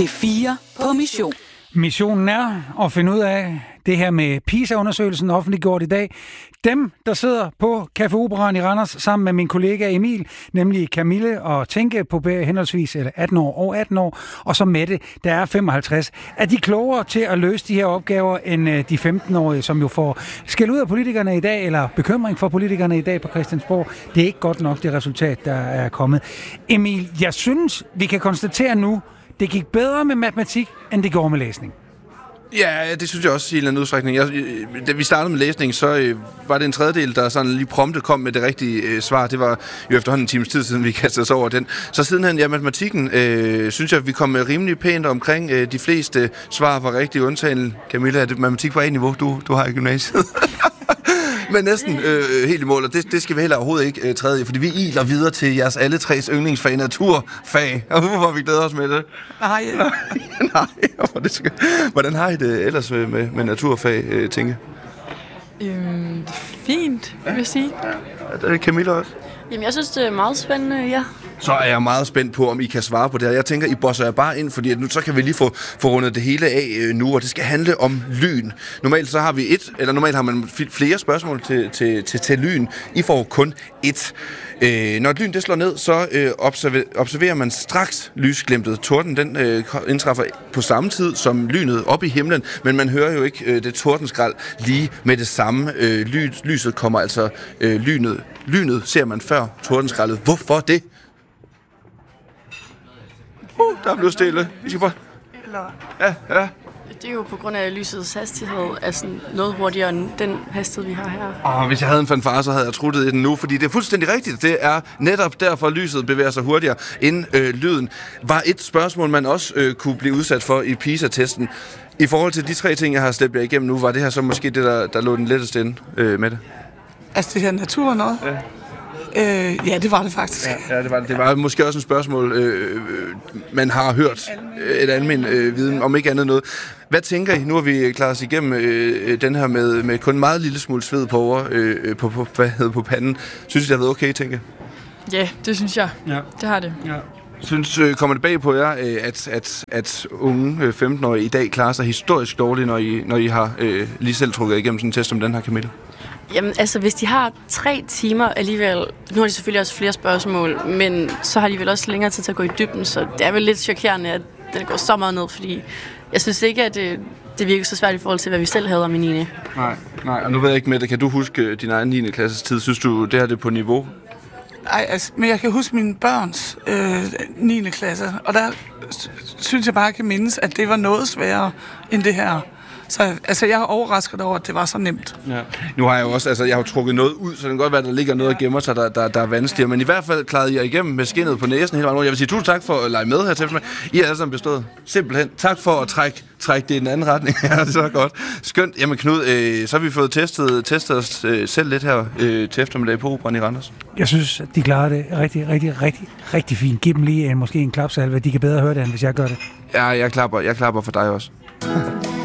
P4 på mission. Missionen er at finde ud af det her med PISA-undersøgelsen offentliggjort i dag. Dem, der sidder på Café Operaen i Randers sammen med min kollega Emil, nemlig Camille og Tænke på henholdsvis 18 år og 18 år, og så Mette, der er 55. Er de klogere til at løse de her opgaver end de 15-årige, som jo får skæld ud af politikerne i dag, eller bekymring for politikerne i dag på Christiansborg? Det er ikke godt nok det resultat, der er kommet. Emil, jeg synes, vi kan konstatere nu, det gik bedre med matematik, end det gjorde med læsning. Ja, det synes jeg også i en eller anden udstrækning. Da vi startede med læsning, så var det en tredjedel, der sådan lige prompte kom med det rigtige svar. Det var jo efterhånden en times tid siden, vi kastede os over den. Så sidenhen, ja, matematikken, synes jeg, vi kom rimelig pænt omkring. De fleste svar var rigtig undtagen. Camilla, er det matematik på A-niveau, du har i gymnasiet? Men næsten helt i mål, og det skal vi heller overhovedet ikke træde i, fordi vi iler videre til jeres alle tres yndlingsfag, naturfag. Og hvorfor vi glæder os med det? Nej. Hvordan har I det ellers med naturfag, Tænke? Fint, vil jeg sige. Ja, det er Camilla også. Jamen, jeg synes, det er meget spændende, ja. Så er jeg meget spændt på, om I kan svare på det her. Jeg tænker, I bosser jer bare ind, fordi nu så kan vi lige få rundet det hele af nu, og det skal handle om lyn. Normalt så har vi normalt har man flere spørgsmål til lyn. I får kun ét. Når et lyn det slår ned, så observerer man straks lysglimtet. Torden den indtræffer på samme tid som lynet op i himlen, men man hører jo ikke det tordenskrald lige med det samme. Lyset kommer altså lynet ser man før tordenskraldet. Hvorfor det? Der blev stille. Vi skal bare... Ja. Det er jo på grund af lysets hastighed, altså noget hurtigere end den hastighed, vi har her. Hvis jeg havde en fanfare, så havde jeg truttet i den nu, fordi det er fuldstændig rigtigt. Det er netop derfor, lyset bevæger sig hurtigere end lyden. Var et spørgsmål, man også kunne blive udsat for i PISA-testen. I forhold til de tre ting, jeg har slæbt jer igennem nu, var det her så måske det, der lå den letteste inde med det? Altså det her natur noget? Ja. Ja, det var det faktisk. Ja, det var det. Det var måske også et spørgsmål, man har hørt et almen viden, om ikke andet noget. Hvad tænker I? Nu har vi klaret os igennem den her med kun en meget lille smule sved på panden. Synes I, det har været okay, tænker jeg? Ja, det synes jeg. Ja. Det har det. Ja. Kommer det bag på jer, at unge 15-årige i dag klarer sig historisk dårligt, når I har lige selv trukket igennem sådan en test som den her, Camilla? Jamen, altså, hvis de har 3 timer alligevel, nu har de selvfølgelig også flere spørgsmål, men så har de vel også længere tid til at gå i dybden, så det er vel lidt chokerende, at den går så meget ned, fordi jeg synes ikke, at det virker så svært i forhold til, hvad vi selv havde om i 9. Nej, og nu ved jeg ikke, Mette, kan du huske din egen 9. klasses tid? Synes du, det her det er på niveau? Nej, altså, men jeg kan huske mine børns 9. klasse, og der synes jeg bare, jeg kan mindes, at det var noget sværere end det her. Så altså, jeg er overrasket over, at det var så nemt. Ja. Nu har jeg jo også, jeg har trukket noget ud, så det kan godt være, at der ligger noget og gemmer sig, der er vanskeligere. Men i hvert fald klarede jeg igennem med skinnet på næsen hele vejen. Jeg vil sige tusind tak for at lege med her til mig. I er alle sammen bestået. Simpelthen. Tak for at trække det i den anden retning. Ja, det er så godt. Skønt. Jamen Knud, så har vi fået testet os selv lidt her til eftermiddag på Operaen i Randers. Jeg synes, at de klarer det rigtig fint. Giv dem lige måske en klapsalve. De kan bedre høre det, end hvis jeg gør det. Ja, jeg klapper for dig også.